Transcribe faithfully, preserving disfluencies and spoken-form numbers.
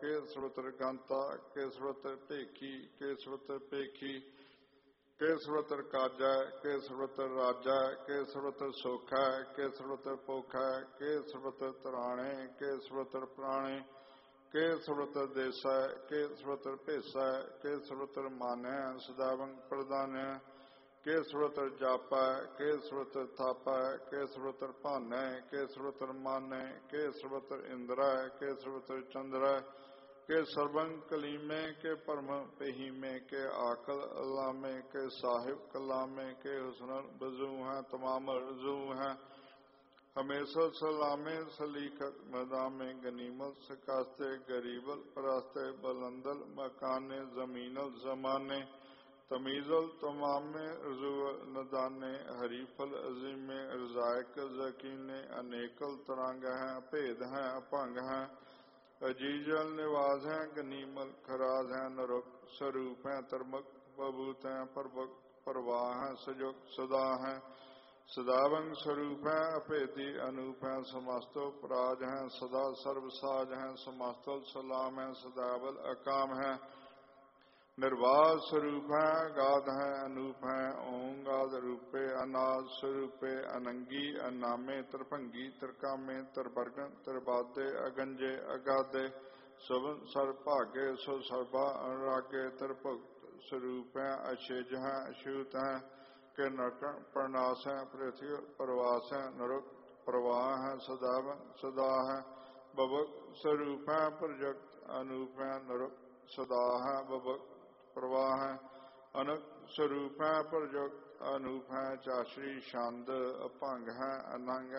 के सर्वत्र गंता के सर्वत्र ढेकी के सर्वत्र पेखी के सर्वत्र काजा के सर्वत्र राजा के सर्वत्र सुख है के सर्वत्र भुख है के सर्वत्र तराणे के सर्वत्र प्राणे के सर्वत्र देश है के सर्वत्र भेष है के सर्वत्र मान है सदावं प्रधान है के सर्वत्र जाप है के सर्वत्र थाप है के सर्वत्र भान है के सर्वत्र मान है के सर्वत्र इंद्र है के सर्वत्र चंद्र है के सर्वं कलीमे के परम पहीमे के आकल अलामे के साहिब कलामे के हुस्न बजू हैं तमाम रजू हैं हमेशा सलामे सलीखत मदामे गनीमत सकास्ते गरीबल परास्ते बलंदल मकाने जमीनल जमाने तमीज़ल तमामे रजुअल नदाने हरीफल अजीमे रजायक जकीने अनेकल तरंग हैं भेद हैं अपंग हैं अजीजल निवास हैं गनीमल खराज हैं नरक स्वरूप हैं तरमक बबूत हैं परबक परवाह हैं सजुक सदा हैं सदावंग स्वरूप है अभेदी अनूप है समस्तो पराज हैं सदा सर्वसाज हैं समस्तल सलाम है सदावल अकाम है निर्वाध स्वरूप है गाध है अनूप है ओं गाध रूपे अनाद स्वरूपे अनंगी अनामे तरभंगी तरकामे तरबर्गन तरबादे अगंजे अगाधे सब सर्वभागे सो सर्वा अनुरागे तरभुक्त स्वरूप है अशेज है अछूत है के नरक प्रणाश है पृथ्वी प्रवास है नरक प्रवाह है सदा सदा है बबक स्वरूप है प्रजक्त अनूप है नरक सदा है बबक प्रवाह है अनक स्वरूप है प्रजक्त अनूप है चाश्री छंद अपंग है अनंग